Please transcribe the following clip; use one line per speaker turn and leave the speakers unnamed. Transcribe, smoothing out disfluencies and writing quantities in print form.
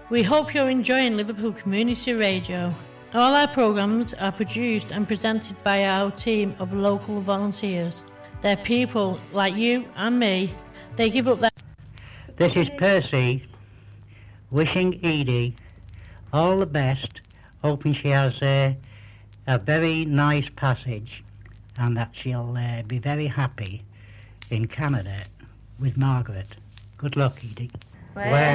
We hope you're enjoying Liverpool Community Radio. All our programmes are produced and presented by our team of local volunteers. They're people like you and me. They give up their...
This is Percy wishing Edie all the best, hoping she has a very nice passage and that she'll be very happy in Canada with Margaret. Good luck, Edie.
Where